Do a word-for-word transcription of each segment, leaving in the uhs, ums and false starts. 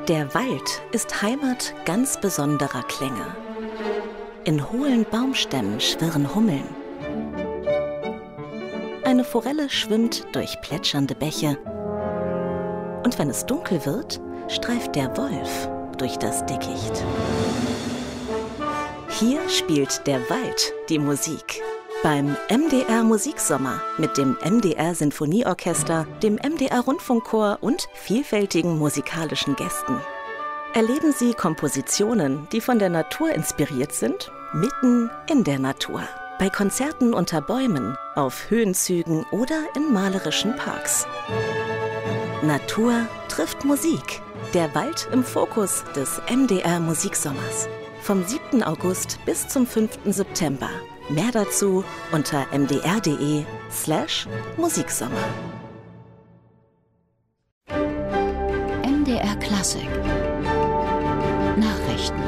Der Wald ist Heimat ganz besonderer Klänge. In hohlen Baumstämmen schwirren Hummeln. Eine Forelle schwimmt durch plätschernde Bäche. Und wenn es dunkel wird, streift der Wolf durch das Dickicht. Hier spielt der Wald die Musik. Beim M D R Musiksommer mit dem M D R Sinfonieorchester, dem M D R Rundfunkchor und vielfältigen musikalischen Gästen. Erleben Sie Kompositionen, die von der Natur inspiriert sind, mitten in der Natur. Bei Konzerten unter Bäumen, auf Höhenzügen oder in malerischen Parks. Natur trifft Musik. Der Wald im Fokus des M D R Musiksommers. Vom siebten August bis zum fünften September. Mehr dazu unter mdr.de slash Musiksommer. M D R Klassik Nachrichten.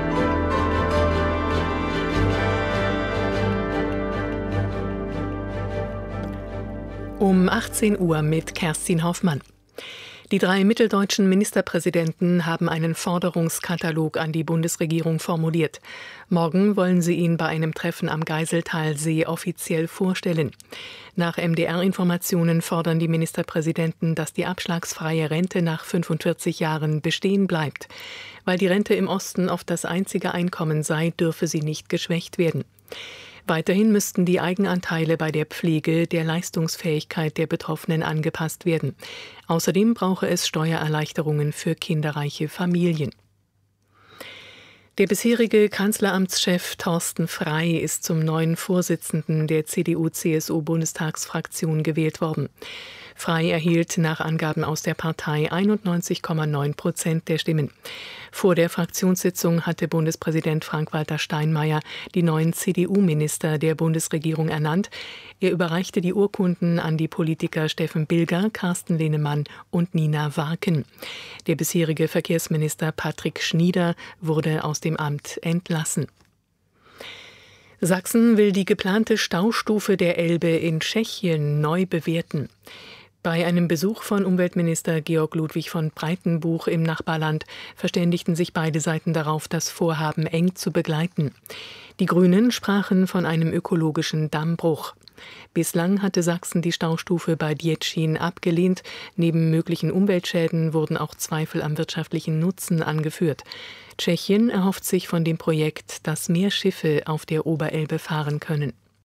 Um achtzehn Uhr mit Kerstin Hoffmann. Die drei mitteldeutschen Ministerpräsidenten haben einen Forderungskatalog an die Bundesregierung formuliert. Morgen wollen sie ihn bei einem Treffen am Geiseltalsee offiziell vorstellen. Nach M D R-Informationen fordern die Ministerpräsidenten, dass die abschlagsfreie Rente nach fünfundvierzig Jahren bestehen bleibt. Weil die Rente im Osten oft das einzige Einkommen sei, dürfe sie nicht geschwächt werden. Weiterhin müssten die Eigenanteile bei der Pflege der Leistungsfähigkeit der Betroffenen angepasst werden. Außerdem brauche es Steuererleichterungen für kinderreiche Familien. Der bisherige Kanzleramtschef Thorsten Frey ist zum neuen Vorsitzenden der C D U C S U-Bundestagsfraktion gewählt worden. Frey erhielt nach Angaben aus der Partei einundneunzig Komma neun Prozent der Stimmen. Vor der Fraktionssitzung hatte Bundespräsident Frank-Walter Steinmeier die neuen C D U-Minister der Bundesregierung ernannt. Er überreichte die Urkunden an die Politiker Steffen Bilger, Carsten Linnemann und Nina Warken. Der bisherige Verkehrsminister Patrick Schnieder wurde aus dem Amt entlassen. Sachsen will die geplante Staustufe der Elbe in Tschechien neu bewerten. Bei einem Besuch von Umweltminister Georg Ludwig von Breitenbuch im Nachbarland verständigten sich beide Seiten darauf, das Vorhaben eng zu begleiten. Die Grünen sprachen von einem ökologischen Dammbruch. Bislang hatte Sachsen die Staustufe bei Djetschin abgelehnt. Neben möglichen Umweltschäden wurden auch Zweifel am wirtschaftlichen Nutzen angeführt. Tschechien erhofft sich von dem Projekt, dass mehr Schiffe auf der Oberelbe fahren können.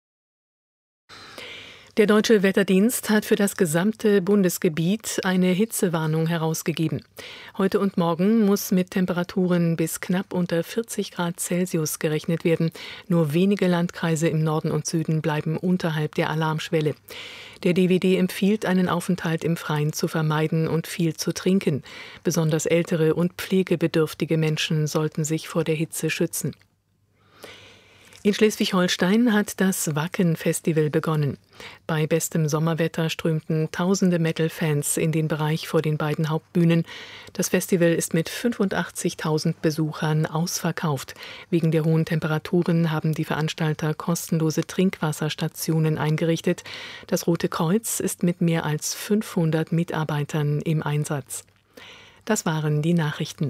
Der Deutsche Wetterdienst hat für das gesamte Bundesgebiet eine Hitzewarnung herausgegeben. Heute und morgen muss mit Temperaturen bis knapp unter vierzig Grad Celsius gerechnet werden. Nur wenige Landkreise im Norden und Süden bleiben unterhalb der Alarmschwelle. Der D W D empfiehlt, einen Aufenthalt im Freien zu vermeiden und viel zu trinken. Besonders ältere und pflegebedürftige Menschen sollten sich vor der Hitze schützen. In Schleswig-Holstein hat das Wacken-Festival begonnen. Bei bestem Sommerwetter strömten tausende Metal-Fans in den Bereich vor den beiden Hauptbühnen. Das Festival ist mit fünfundachtzigtausend Besuchern ausverkauft. Wegen der hohen Temperaturen haben die Veranstalter kostenlose Trinkwasserstationen eingerichtet. Das Rote Kreuz ist mit mehr als fünfhundert Mitarbeitern im Einsatz. Das waren die Nachrichten.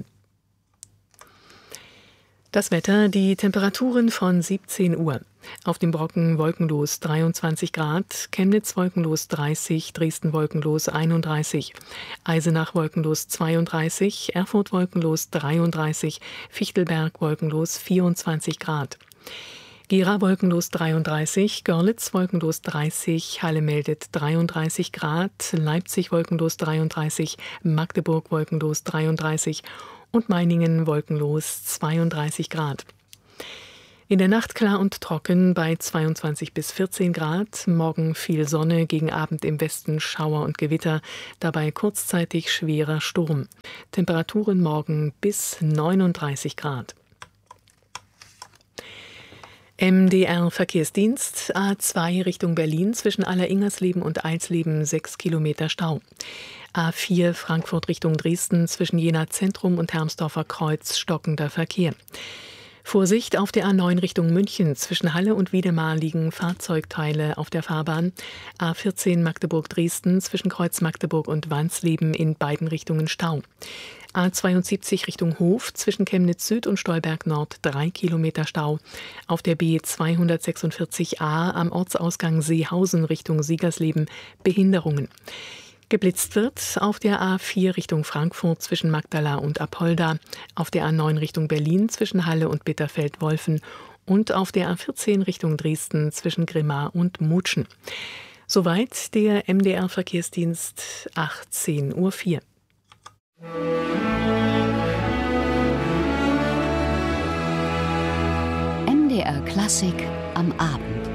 Das Wetter, die Temperaturen von siebzehn Uhr. Auf dem Brocken wolkenlos dreiundzwanzig Grad, Chemnitz wolkenlos dreißig, Dresden wolkenlos einunddreißig, Eisenach wolkenlos zweiunddreißig, Erfurt wolkenlos dreiunddreißig, Fichtelberg wolkenlos vierundzwanzig Grad. Gera wolkenlos dreiunddreißig, Görlitz wolkenlos dreißig, Halle meldet dreiunddreißig Grad, Leipzig wolkenlos dreiunddreißig, Magdeburg wolkenlos dreiunddreißig und Meiningen wolkenlos zweiunddreißig Grad. In der Nacht klar und trocken bei zweiundzwanzig bis vierzehn Grad, morgen viel Sonne, gegen Abend im Westen Schauer und Gewitter, dabei kurzzeitig schwerer Sturm. Temperaturen morgen bis neununddreißig Grad. M D R-Verkehrsdienst, A zwei Richtung Berlin, zwischen Alleringersleben und Eilsleben sechs Kilometer Stau. A vier Frankfurt Richtung Dresden, zwischen Jena Zentrum und Hermsdorfer Kreuz stockender Verkehr. Vorsicht auf der A neun Richtung München. Zwischen Halle und Wiedemar liegen Fahrzeugteile auf der Fahrbahn. A vierzehn Magdeburg-Dresden zwischen Kreuz Magdeburg und Wansleben in beiden Richtungen Stau. A zweiundsiebzig Richtung Hof zwischen Chemnitz Süd und Stolberg Nord drei Kilometer Stau. Auf der B zweihundertsechsundvierzig A am Ortsausgang Seehausen Richtung Siegersleben Behinderungen. Geblitzt wird auf der A vier Richtung Frankfurt zwischen Magdala und Apolda, auf der A neun Richtung Berlin zwischen Halle und Bitterfeld-Wolfen und auf der A vierzehn Richtung Dresden zwischen Grimma und Mutschen. Soweit der M D R-Verkehrsdienst, achtzehn Uhr vier. M D R Klassik am Abend.